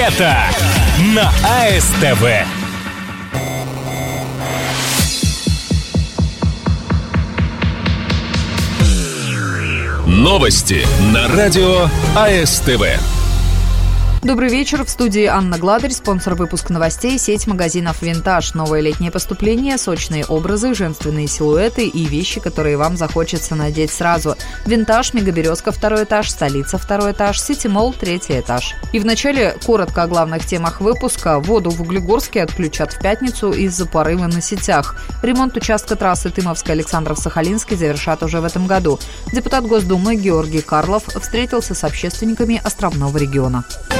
Лето на АСТВ. Новости на радио АСТВ. Добрый вечер. В студии Анна Гладырь, спонсор выпуска новостей, сеть магазинов «Винтаж». Новое летнее поступление, сочные образы, женственные силуэты и вещи, которые вам захочется надеть сразу. «Винтаж», Мегаберезка, 2 этаж, Столица, 2 этаж, Сити-молл, 3 этаж. И вначале коротко о главных темах выпуска. Воду в Углегорске отключат в пятницу из-за порыва на сетях. Ремонт участка трассы Тымовско-Александров-Сахалинский завершат уже в этом году. Депутат Госдумы Георгий Карлов встретился с общественниками островного региона.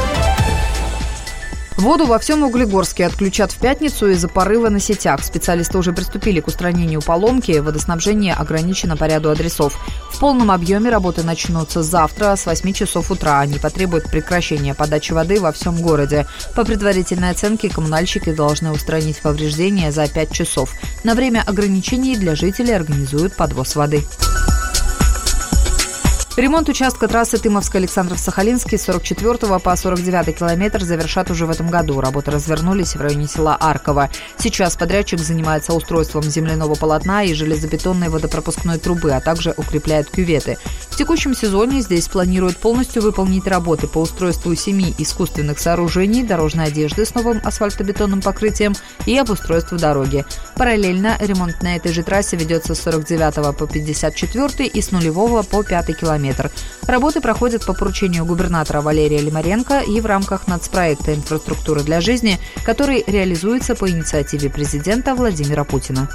Воду во всем Углегорске отключат в пятницу из-за порыва на сетях. Специалисты уже приступили к устранению поломки. Водоснабжение ограничено по ряду адресов. В полном объеме работы начнутся завтра с 8 часов утра. Они потребуют прекращения подачи воды во всем городе. По предварительной оценке, коммунальщики должны устранить повреждения за 5 часов. На время ограничений для жителей организуют подвоз воды. Ремонт участка трассы Тымовско-Александров-Сахалинский с 44 по 49 километр завершат уже в этом году. Работы развернулись в районе села Арково. Сейчас подрядчик занимается устройством земляного полотна и железобетонной водопропускной трубы, а также укрепляет кюветы. В текущем сезоне здесь планируют полностью выполнить работы по устройству 7 искусственных сооружений, дорожной одежды с новым асфальтобетонным покрытием и обустройству дороги. Параллельно ремонт на этой же трассе ведется с 49 по 54 и с 0 по 5 километр. Работы проходят по поручению губернатора Валерия Лимаренко и в рамках нацпроекта «Инфраструктура для жизни», который реализуется по инициативе президента Владимира Путина.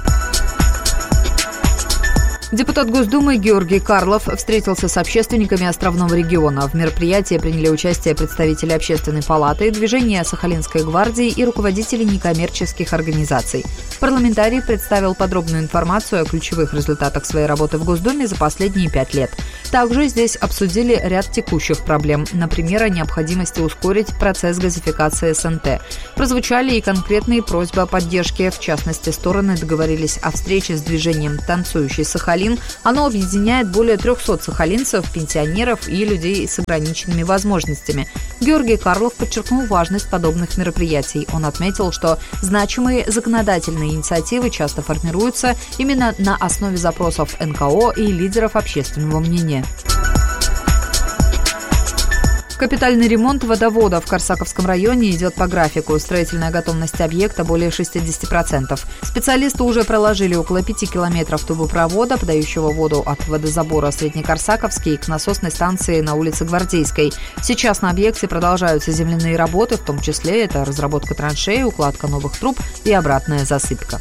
Депутат Госдумы Георгий Карлов встретился с общественниками островного региона. В мероприятии приняли участие представители Общественной палаты, движения Сахалинской гвардии и руководители некоммерческих организаций. Парламентарий представил подробную информацию о ключевых результатах своей работы в Госдуме за последние 5 лет. Также здесь обсудили ряд текущих проблем, например, о необходимости ускорить процесс газификации СНТ. Прозвучали и конкретные просьбы о поддержке. В частности, стороны договорились о встрече с движением «Танцующий Сахалин». Оно объединяет более 300 сахалинцев, пенсионеров и людей с ограниченными возможностями. Георгий Карлов подчеркнул важность подобных мероприятий. Он отметил, что значимые законодательные инициативы часто формируются именно на основе запросов НКО и лидеров общественного мнения. Капитальный ремонт водовода в Корсаковском районе идет по графику. Строительная готовность объекта более 60%. Специалисты уже проложили около 5 километров трубопровода, подающего воду от водозабора Среднекорсаковский к насосной станции на улице Гвардейской. Сейчас на объекте продолжаются земляные работы, в том числе это разработка траншеи, укладка новых труб и обратная засыпка.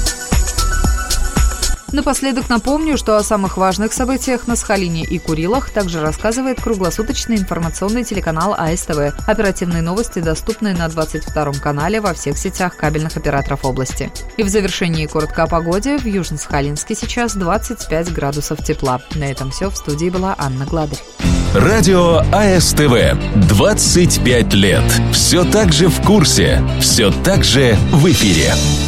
Напоследок напомню, что о самых важных событиях на Сахалине и Курилах также рассказывает круглосуточный информационный телеканал АСТВ. Оперативные новости доступны на 22-м канале во всех сетях кабельных операторов области. И в завершении коротко о погоде. В Южно-Сахалинске сейчас 25 градусов тепла. На этом все. В студии была Анна Гладырь. Радио АСТВ. 25 лет. Все так же в курсе. Все так же в эфире.